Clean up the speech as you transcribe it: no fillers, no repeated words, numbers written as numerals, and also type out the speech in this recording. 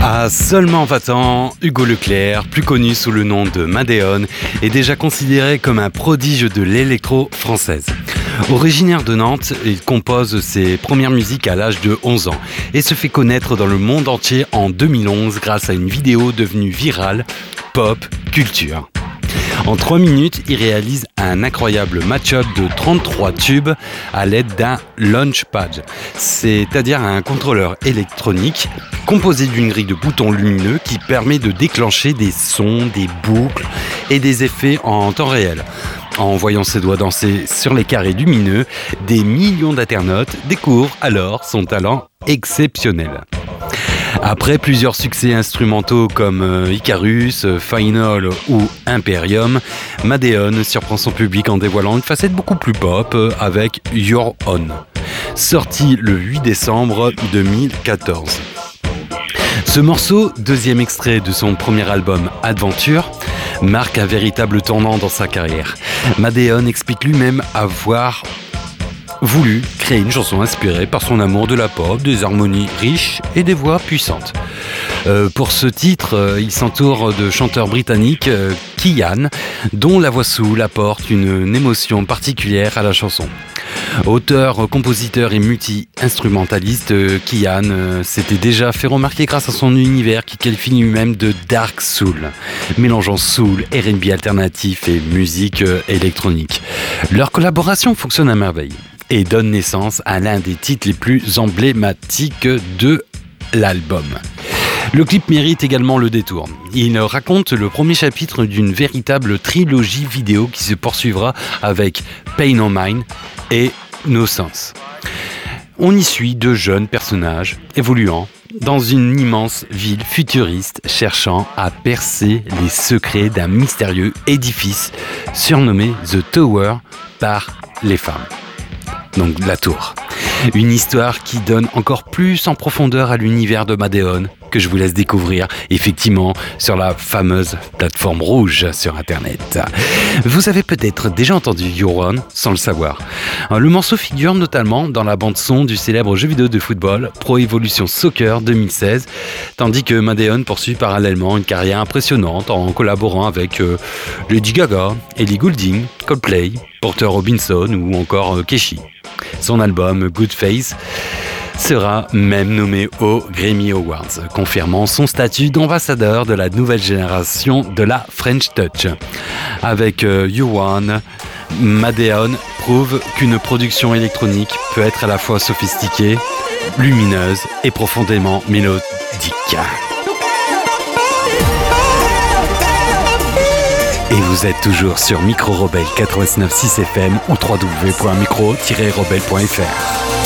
À seulement 20 ans, Hugo Leclerc, plus connu sous le nom de Madeon, est déjà considéré comme un prodige de l'électro française. Originaire de Nantes, il compose ses premières musiques à l'âge de 11 ans et se fait connaître dans le monde entier en 2011 grâce à une vidéo devenue virale, Pop Culture. En 3 minutes, il réalise un incroyable match-up de 33 tubes à l'aide d'un launchpad, c'est-à-dire un contrôleur électronique composé d'une grille de boutons lumineux qui permet de déclencher des sons, des boucles et des effets en temps réel. En voyant ses doigts danser sur les carrés lumineux, des millions d'internautes découvrent alors son talent exceptionnel. Après plusieurs succès instrumentaux comme Icarus, Final ou Imperium, Madeon surprend son public en dévoilant une facette beaucoup plus pop avec Your Own, sorti le 8 décembre 2014. Ce morceau, deuxième extrait de son premier album Adventure, marque un véritable tournant dans sa carrière. Madeon explique lui-même avoir voulu créer une chanson inspirée par son amour de la pop, des harmonies riches et des voix puissantes. Pour ce titre, il s'entoure de chanteurs britanniques Kian, dont la voix soul apporte une émotion particulière à la chanson. Auteur, compositeur et multi-instrumentaliste, Kian s'était déjà fait remarquer grâce à son univers qu'il qualifie lui-même de Dark Soul, mélangeant soul, R&B alternatif et musique électronique. Leur collaboration fonctionne à merveille et donne naissance à l'un des titres les plus emblématiques de l'album. Le clip mérite également le détour. Il raconte le premier chapitre d'une véritable trilogie vidéo qui se poursuivra avec Pain on Mind et No Sense. On y suit 2 jeunes personnages évoluant dans une immense ville futuriste cherchant à percer les secrets d'un mystérieux édifice surnommé The Tower par les femmes. Donc la tour. Une histoire qui donne encore plus en profondeur à l'univers de Madeon, que je vous laisse découvrir effectivement sur la fameuse plateforme rouge sur internet. Vous avez peut-être déjà entendu Your One sans le savoir. Le morceau figure notamment dans la bande son du célèbre jeu vidéo de football Pro Evolution Soccer 2016, tandis que Madeon poursuit parallèlement une carrière impressionnante en collaborant avec Lady Gaga, Ellie Goulding, Coldplay, Porter Robinson ou encore Keshi. Son album Good Face sera même nommé aux Grammy Awards, confirmant son statut d'ambassadeur de la nouvelle génération de la French Touch. Avec You One, Madeon prouve qu'une production électronique peut être à la fois sophistiquée, lumineuse et profondément mélodique. Et vous êtes toujours sur Micro Rebelle 89.6 FM ou www.micro-rebelle.fr.